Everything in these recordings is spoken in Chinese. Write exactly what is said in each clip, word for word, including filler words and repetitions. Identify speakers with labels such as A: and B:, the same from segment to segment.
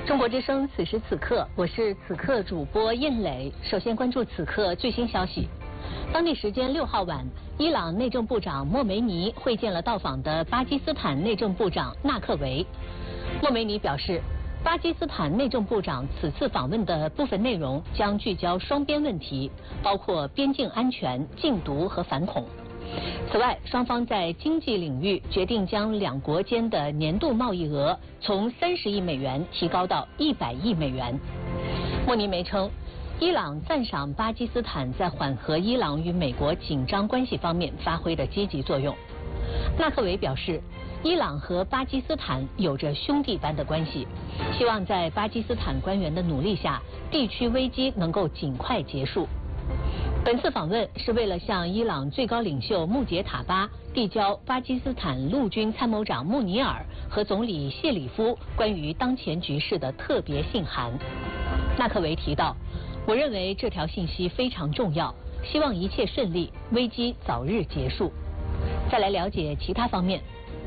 A: 中国之声此时此刻，我是此刻主播印磊。首先关注此刻最新消息。当地时间六号晚，伊朗内政部长莫梅尼会见了到访的巴基斯坦内政部长纳克维。莫梅尼表示，巴基斯坦内政部长此次访问的部分内容将聚焦双边问题，包括边境安全、禁毒和反恐。此外，双方在经济领域决定将两国间的年度贸易额从三十亿美元提高到一百亿美元。莫尼梅称，伊朗赞赏巴基斯坦在缓和伊朗与美国紧张关系方面发挥的积极作用。纳克维表示，伊朗和巴基斯坦有着兄弟般的关系，希望在巴基斯坦官员的努力下，地区危机能够尽快结束。本次访问是为了向伊朗最高领袖穆杰塔巴递交巴基斯坦陆军参谋长穆尼尔和总理谢里夫关于当前局势的特别信函。纳克维提到，我认为这条信息非常重要，希望一切顺利，危机早日结束。再来了解其他方面。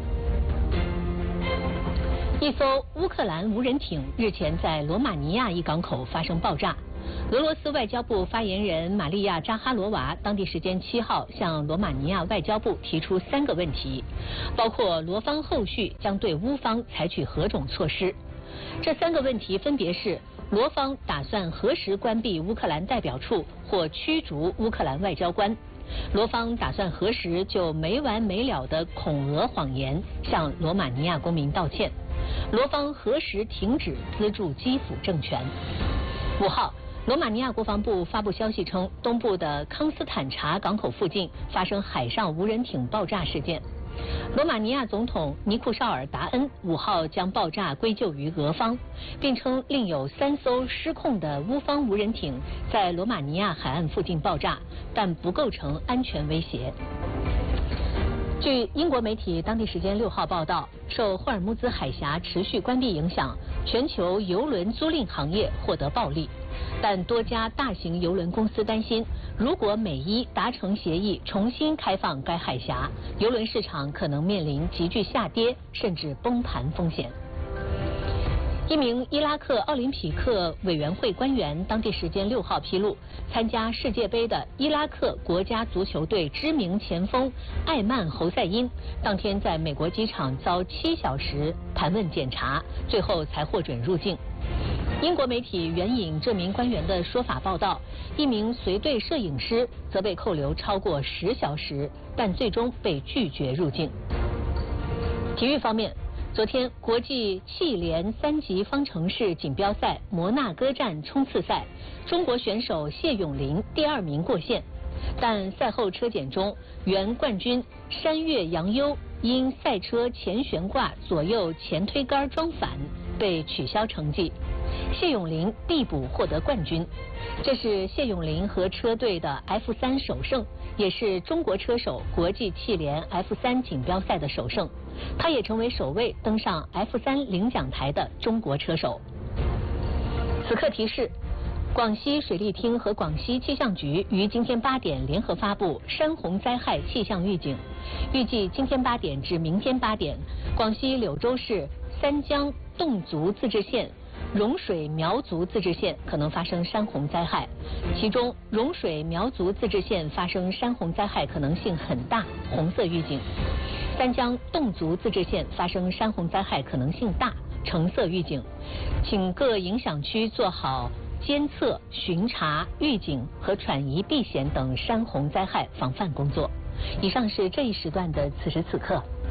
A: 一艘乌克兰无人艇日前在罗马尼亚一港口发生爆炸。俄罗斯外交部发言人玛利亚扎哈罗娃当地时间七号向罗马尼亚外交部提出三个问题，包括罗方后续将对乌方采取何种措施。这三个问题分别是：罗方打算何时关闭乌克兰代表处或驱逐乌克兰外交官；罗方打算何时就没完没了的恐俄谎言向罗马尼亚公民道歉；罗方何时停止资助基辅政权。五号，罗马尼亚国防部发布消息称，东部的康斯坦察港口附近发生海上无人艇爆炸事件。罗马尼亚总统尼库绍尔达恩五号将爆炸归咎于俄方，并称另有三艘失控的乌方无人艇在罗马尼亚海岸附近爆炸，但不构成安全威胁。据英国媒体当地时间六号报道，受霍尔木兹海峡持续关闭影响，全球邮轮租赁行业获得暴利。但多家大型邮轮公司担心，如果美伊达成协议重新开放该海峡，邮轮市场可能面临急剧下跌甚至崩盘风险。一名伊拉克奥林匹克委员会官员当地时间六号披露，参加世界杯的伊拉克国家足球队知名前锋艾曼侯赛因，当天在美国机场遭七小时盘问检查，最后才获准入境。英国媒体援引这名官员的说法报道，一名随队摄影师则被扣留超过十小时，但最终被拒绝入境。体育方面，昨天国际汽联三级方程式锦标赛摩纳哥站冲刺赛，中国选手谢永林第二名过线，但赛后车检中，原冠军山岳杨优因赛车前悬挂左右前推杆装反被取消成绩，谢永林必补获得冠军。这是谢永林和车队的 F 三 首胜，也是中国车手国际汽联 F 三 锦标赛的首胜。他也成为首位登上 F 三 领奖台的中国车手。此刻提示，广西水利厅和广西气象局于今天八点联合发布山洪灾害气象预警，预计今天八点至明天八点，广西柳州市三江侗族自治县、融水苗族自治县可能发生山洪灾害，其中融水苗族自治县发生山洪灾害可能性很大，红色预警；三江侗族自治县发生山洪灾害可能性大，橙色预警。请各影响区做好监测、巡查、预警和转移避险等山洪灾害防范工作。以上是这一时段的此时此刻。